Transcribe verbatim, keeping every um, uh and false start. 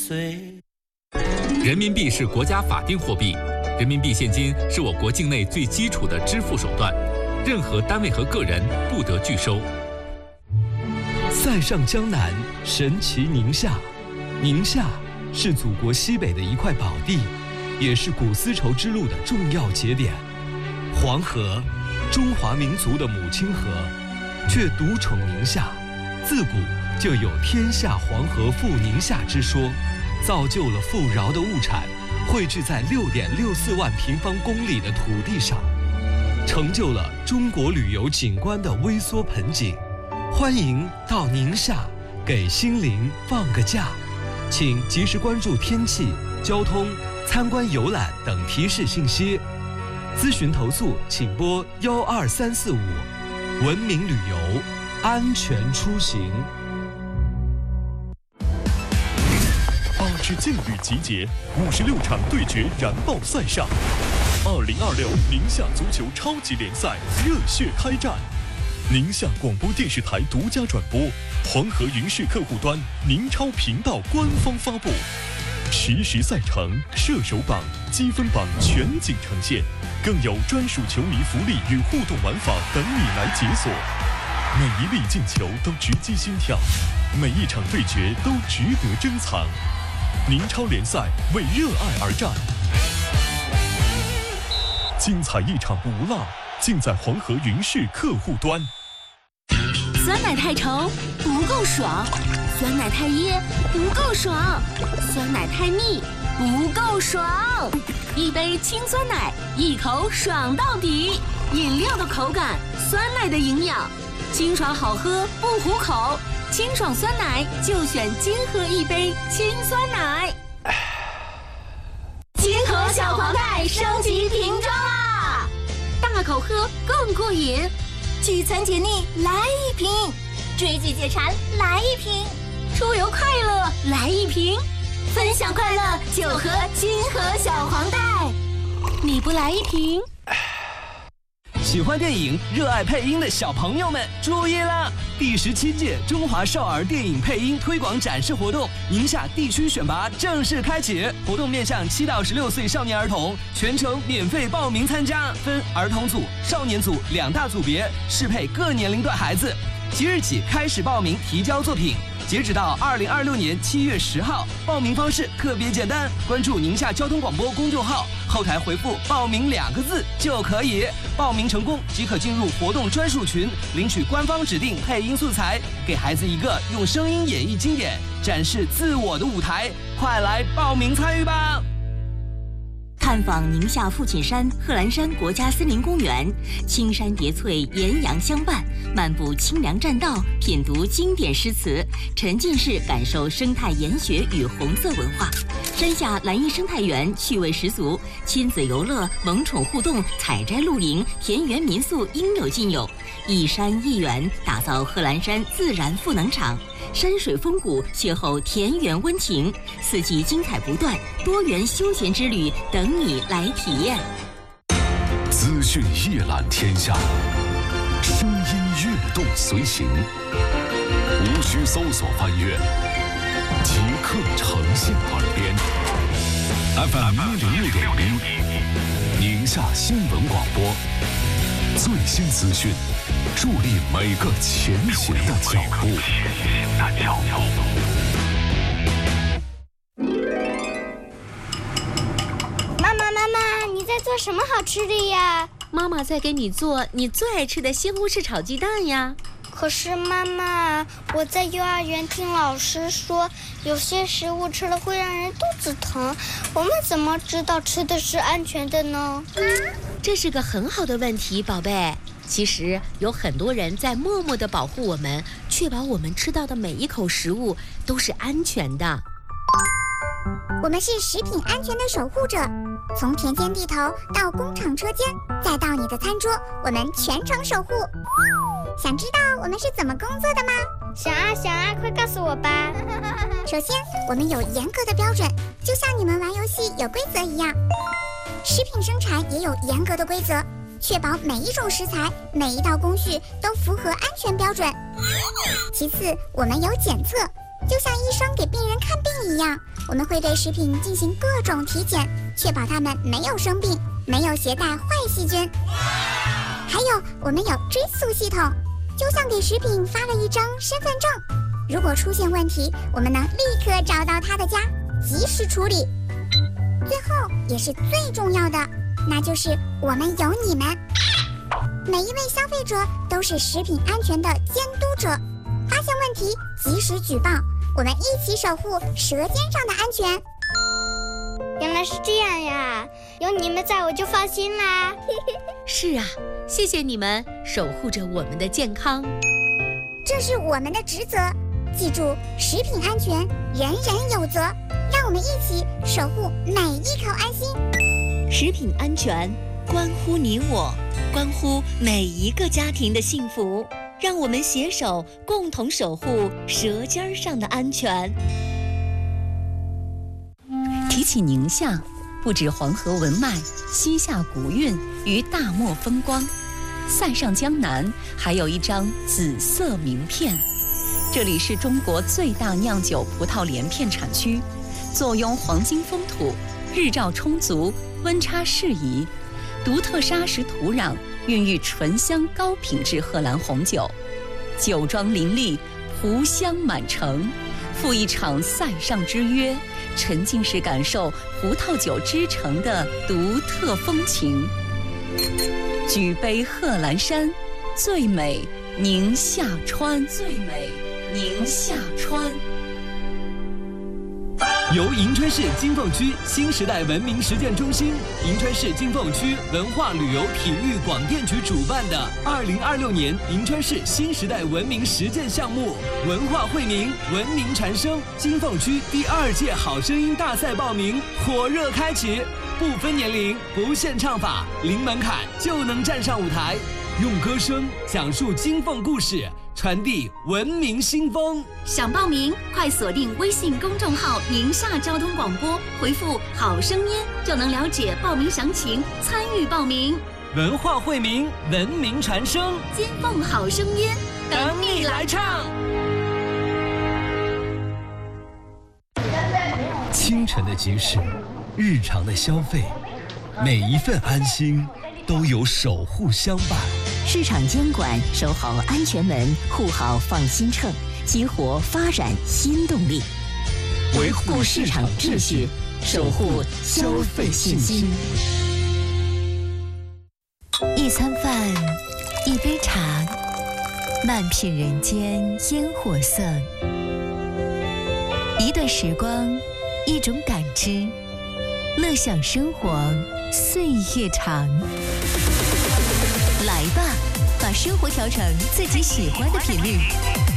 岁。 人民币是国家法定货币，人民币现金是我国境内最基础的支付手段，任何单位和个人不得拒收。 塞上江南，神奇宁夏。宁夏是祖国西北的一块宝地，也是古丝绸之路的重要节点。黄河，中华民族的母亲河，却独宠宁夏。自古就有天下黄河赴宁夏之说，造就了富饶的物产汇聚在六点六四万平方公里的土地上，成就了中国旅游景观的微缩盆景。欢迎到宁夏给心灵放个假，请及时关注天气、交通、参观游览等提示信息。咨询投诉请拨幺二三四五。文明旅游，安全出行。 八支劲旅集结，五十六场对决燃爆赛上。二零二六宁夏足球超级联赛热血开战。宁夏广播电视台独家转播，黄河云视客户端、宁超频道官方发布，实时赛程、射手榜、积分榜全景呈现，更有专属球迷福利与互动玩法等你来解锁。每一粒进球都直击心跳，每一场对决都值得珍藏。宁超联赛为热爱而战，精彩一场不落，尽在黄河云视客户端。 酸奶太稠不够爽，酸奶太噎不够爽，酸奶太腻不够爽。一杯清酸奶，一口爽到底。饮料的口感，酸奶的营养，清爽好喝不糊口。清爽酸奶就选金河一杯清酸奶。金河小黄袋升级瓶装啦，大口喝更过瘾。聚餐解腻来一瓶，追剧解馋来一瓶，出游快乐来一瓶，分享快乐就喝金河小黄袋。你不来一瓶？ 喜欢电影、热爱配音的小朋友们注意了！第十七届中华少儿电影配音推广展示活动宁夏地区选拔正式开启，活动面向七到十六岁少年儿童，全程免费报名参加，分儿童组、少年组两大组别，适配各年龄段孩子。即日起开始报名提交作品，截止到二零二六年七月十号。报名方式特别简单，关注宁夏交通广播公众号，后台回复“报名”两个字就可以。报名成功即可进入活动专属群，领取官方指定配音素材，给孩子一个用声音演绎经典、展示自我的舞台。快来报名参与吧！ 探访宁夏父亲山贺兰山国家森林公园，青山叠翠，岩阳相伴，漫步清凉栈道，品读经典诗词，沉浸式感受生态研学与红色文化。山下蓝荫生态园趣味十足，亲子游乐、萌宠互动、采摘露营、田园民宿应有尽有。一山一园，打造贺兰山自然赋能场。山水风谷，邂逅田园温情，四季精彩不断，多元休闲之旅等你来体验。 资讯一览天下，声音跃动随行，无需搜索翻阅，即刻呈现耳边。F M 一零六点一，宁夏新闻广播，最新资讯，助力每个前行的脚步。 妈妈，妈妈，你在做什么好吃的呀？ 妈妈在给你做你最爱吃的西红柿炒鸡蛋呀。 可是妈妈，我在幼儿园听老师说，有些食物吃了会让人肚子疼，我们怎么知道吃的是安全的呢？ 这是个很好的问题，宝贝。其实有很多人在默默地保护我们，确保我们吃到的每一口食物都是安全的。 我们是食品安全的守护者，从田间地头到工厂车间，再到你的餐桌，我们全程守护。想知道我们是怎么工作的吗？ 想啊想啊，快告诉我吧。 首先，我们有严格的标准，就像你们玩游戏有规则一样。食品生产也有严格的规则，确保每一种食材、每一道工序都符合安全标准。其次，我们有检测， 就像医生给病人看病一样，我们会对食品进行各种体检，确保它们没有生病，没有携带坏细菌。还有，我们有追溯系统，就像给食品发了一张身份证，如果出现问题，我们能立刻找到它的家，及时处理。最后也是最重要的，那就是我们有你们。每一位消费者都是食品安全的监督者，发现问题及时举报，我们一起守护舌尖上的安全。 原来是这样呀，有你们在我就放心啦。 是啊，谢谢你们守护着我们的健康， 这是我们的职责。记住，食品安全人人有责，让我们一起守护每一口安心。 食品安全关乎你我，关乎每一个家庭的幸福，让我们携手共同守护舌尖上的安全。提起宁夏，不止黄河文脉、西夏古韵与大漠风光，塞上江南还有一张紫色名片。这里是中国最大酿酒葡萄连片产区，坐拥黄金风土，日照充足，温差适宜，独特砂石土壤孕育醇香高品质荷兰红酒，酒庄林立，葡香满城，赴一场塞上之约，沉浸式感受葡萄酒之城的独特风情。举杯贺兰山，最美宁夏川，最美宁夏川。 由银川市金凤区新时代文明实践中心、银川市金凤区文化旅游体育广电局主办的二零二六年银川市新时代文明实践项目“文化惠民，文明传声”金凤区第二届好声音大赛报名火热开启，不分年龄，不限唱法，零门槛就能站上舞台，用歌声讲述金凤故事，传递文明新风。 想报名，快锁定微信公众号“宁夏交通广播”，回复“好声音”就能了解报名详情，参与报名。 文化惠民，文明传声， 金凤好声音， 等你来唱。清晨的集市，日常的消费，每一份安心都有守护相伴。 市场监管，守好安全门，护好放心秤，激活发展新动力，维护市场秩序，守护消费信心。一餐饭，一杯茶，慢品人间烟火色；一段时光，一种感知，乐享生活，岁月长。来吧，把生活调成自己喜欢的频率，